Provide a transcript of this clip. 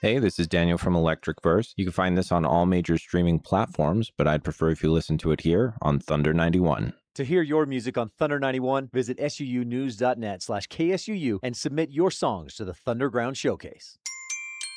Hey, this is Daniel from Electric Verse. You can find this on all major streaming platforms, but I'd prefer if you listen to it here on Thunder 91. To hear your music on Thunder 91, visit suunews.net/KSUU and submit your songs to the Thunderground Showcase.